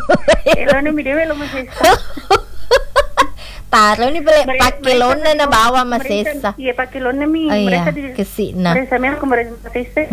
Elona mi dewe lo masesa. Taruh nih pakai lona na bawa masesa. Iya pakai lona mi. Oh iya, Mereka di kesina. mereka sama aku mereka masesa.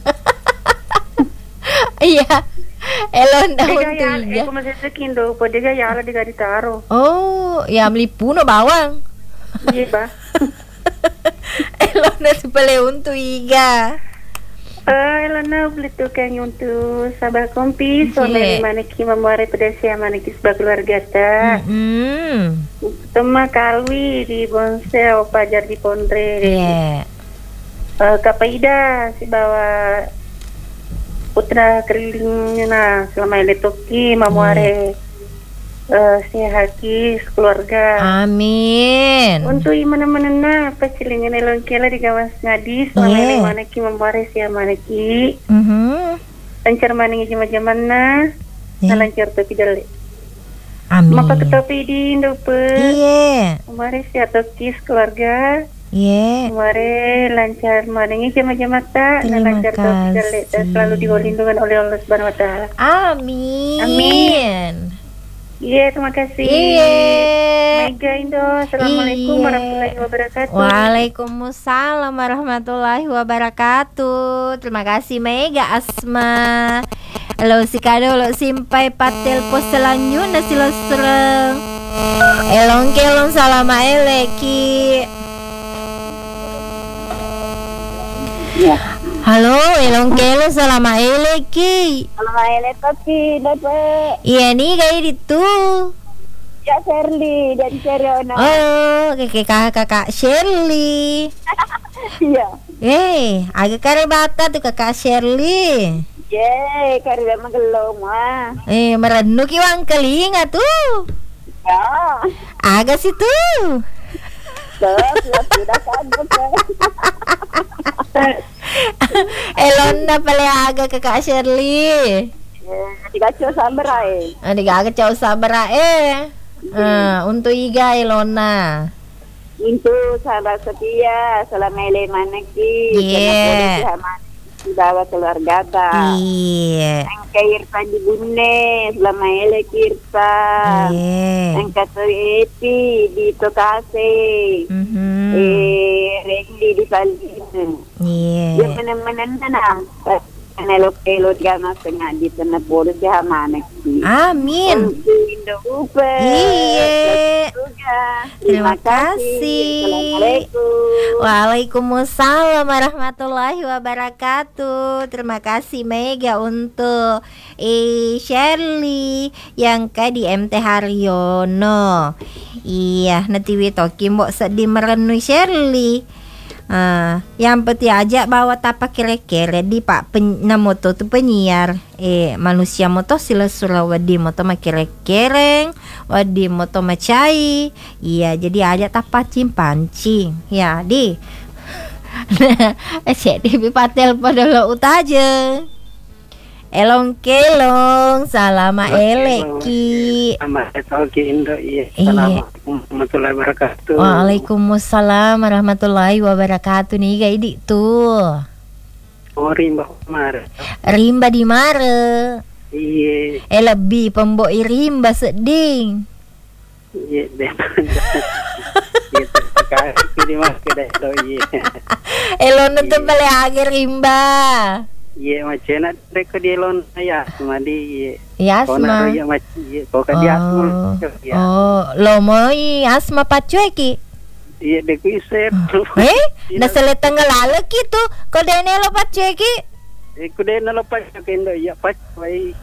Iya. Elona Dega untuk ya, iga. aku masesa kindo. Podega ya ala diga ditaro. Oh, ya melipuno bawang. Iya ba. Elona supaya untuk iga. Elona beli tukang untuk sabar kompi. Iya. Soalnya mana ki memuari pedasya mana ki sebagai keluarga ta. Tema kalwi di Bonsel Pajar di Pondre. Iya. Kapaida si bawa putra kelilingnya nah selama ini toki mamuare si haki keluarga. Amin. Untuk mana-mana na pecilingan elon kela di gawas ngadi selama ini mana ki mamuare si mana ki. Lancar mana ngi jaman na lancar topi dale. Amin. Mapa ketopi di Indope. Iya. Mamuare si toki keluarga. Iya. Mare lancar maringi jama-jama ta Terima lancar topi dale dan kasih. selalu dilindungi oleh Allah Subhanahu wa taala. Amin. Amin. Iya, terima kasih. Iya. Mega Indo. Assalamualaikum Iya. warahmatullahi wabarakatuh. Waalaikumsalam warahmatullahi wabarakatuh. Terima kasih Mega Asma. Lo si kado lo simpai patel pos selanjutnya silo sereng. Elong kelong salama eleki. Ya. Halo, elong kelong salama eleki. Assalamualaikum tapi dapat Iya nih kayak itu. ya Shirley dan Seriona. Oh, kakak Shirley. Iya. Agak karibata tuh kakak Shirley. Ye, karena magelong mah. Merenuk iwang kelinga tuh. Ya. Agak situ. Sudah kan. Elona pala agak kakak Shirley. Digaco sambar ay. Adik agak jauh sabar untuk iga Elona. Untuk sahabat setia selama ile manaki. Iya. Bawa keluarga ta. Iya. Angka Irfan di Bune selama ile Kirpa. Iya. Angka Epi di Tokase. Rendy di Palin. Iya. Yang mana-mana na. Nelo-elo dia masanya di tanah bodoh dia manaki. Amin. Indo upe. Iya. Terima kasih. Assalamualaikum. Waalaikumsalam warahmatullahi wabarakatuh. Terima kasih Mega untuk Shirley yang di MT Haryono. Iya, nanti witoki mbok sedih merenui Shirley. Yang penting aja bawa tapak kere-kere di Pak namoto tu penyiar manusia moto sila surawadi moto makere-kereng wadi moto macai. Iya, jadi aja tapak pancing ya di jadi patel pada lo utaje elong kelong salama eleki. Amat toki Indo iya. Assalamualaikum warahmatullahi wabarakatuh. Waalaikumsalam warahmatullahi wabarakatuh nih kayak di tuh. Oh rimba mar. Rimba di mare. Iya. Lebih pembok rimba seding. Iya betul. Iya terkait di mas kedai do iya. Elon tuh balik agar rimba. Iya macam mereka di elon ya cuma di Asma. Iya macam iya pokoknya di asma. Oh, lo mau asma pacueki? Iya deku iset. Nah seleteng ngelala gitu. Kau dene lo pacueki? Aku deh nalapas kendo iya pas baik.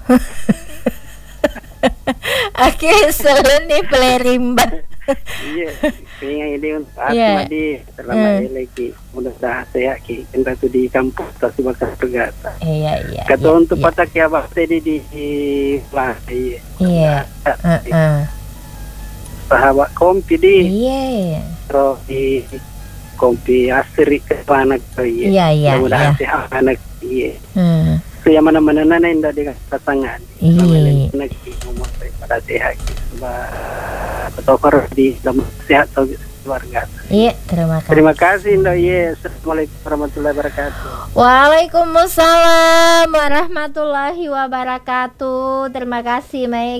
Oke, selalu nih play rimba. Iya, pengen ini untuk asma di selama ini lagi mudah sehat ki. Entah tu di kampus tapi bakal bergata. Iya. Kata untuk patak ya bak tadi di lah iya. Sahabat kompi di. Iya. Terus di kompi asri ke anak tu Iya. Mudah sehat anak iya. So yang mana-mana nana indah dengan pasangan. Iya. Nak umur pada sehat. Atau di dalam sehat atau keluarga. Iya, terima kasih. Terima kasih Indah. Iya, Assalamualaikum warahmatullahi wabarakatuh. Waalaikumsalam warahmatullahi wabarakatuh. Terima kasih Mei.